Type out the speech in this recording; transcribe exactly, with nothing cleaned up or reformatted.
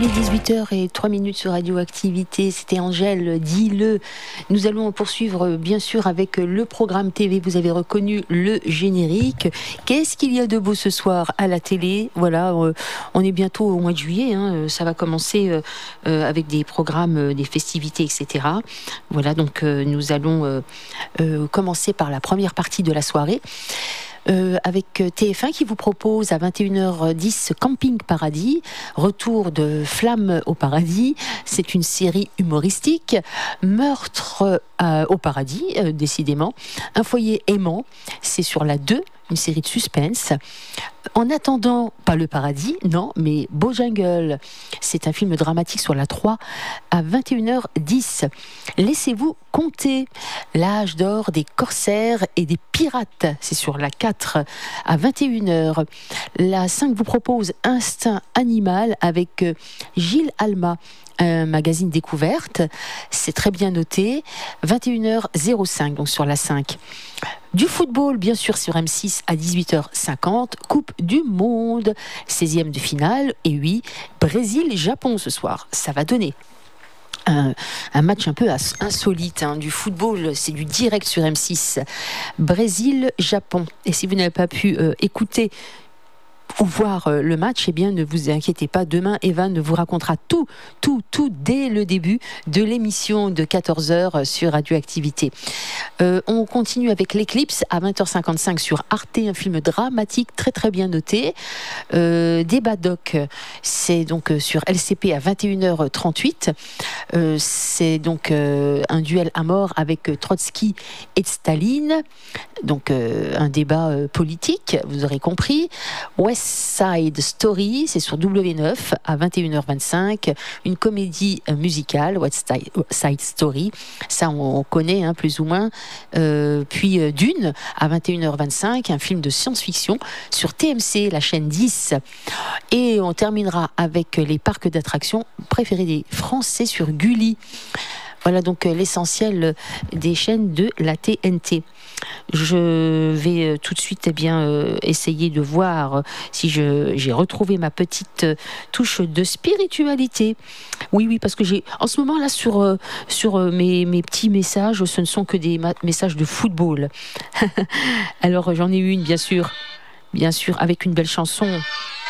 Il est dix-huit heures zéro trois minutes sur Radioactivité, c'était Angèle, dis-le. Nous allons poursuivre bien sûr avec le programme T V, vous avez reconnu le générique. Qu'est-ce qu'il y a de beau ce soir à la télé? Voilà, euh, on est bientôt au mois de juillet, hein, ça va commencer euh, euh, avec des programmes, euh, des festivités, et cetera. Voilà, donc euh, nous allons euh, euh, commencer par la première partie de la soirée. Euh, avec T F un qui vous propose à vingt et une heures dix Camping Paradis, retour de Flamme au paradis. C'est une série humoristique. Meurtre euh, au paradis, euh, décidément. Un foyer aimant, c'est sur la deux, une série de suspense. En attendant, pas le paradis, non, mais Bojangles, c'est un film dramatique sur la trois à vingt et une heures dix. Laissez-vous compter, l'âge d'or des corsaires et des pirates, c'est sur la quatre à vingt et une heures. La cinq vous propose Instinct animal avec Gilles Alma, un magazine découverte, c'est très bien noté, vingt et une heures cinq, donc sur la cinq. Du football, bien sûr, sur M six à dix-huit heures cinquante, Coupe du Monde, seizième de finale, et oui, Brésil-Japon ce soir, ça va donner un, un match un peu insolite, hein, du football, c'est du direct sur M six, Brésil-Japon. Et si vous n'avez pas pu euh, écouter ou voir le match, eh bien ne vous inquiétez pas, demain Evan vous racontera tout, tout, tout dès le début de l'émission de quatorze heures sur Radioactivité. Euh, on continue avec l'Éclipse à vingt heures cinquante-cinq sur Arte, un film dramatique très très bien noté. Euh, Débat doc, c'est donc sur L C P à vingt et une heures trente-huit. Euh, c'est donc euh, un duel à mort avec Trotsky et Staline. Donc euh, un débat euh, politique, vous aurez compris. West Side Story, c'est sur W neuf à vingt et une heures vingt-cinq, une comédie musicale, West Side Story, ça on, on connaît hein, plus ou moins. Euh, puis euh, Dune à vingt et une heures vingt-cinq, un film de science-fiction sur T M C, la chaîne dix. Et on terminera avec les parcs d'attractions préférés des Français sur Gulli. Voilà donc l'essentiel des chaînes de la T N T. Je vais tout de suite eh bien, euh, essayer de voir si je, j'ai retrouvé ma petite touche de spiritualité. Oui, oui, parce que j'ai en ce moment là sur, euh, sur euh, mes, mes petits messages, ce ne sont que des ma- messages de football. Alors j'en ai eu une bien sûr, bien sûr, avec une belle chanson.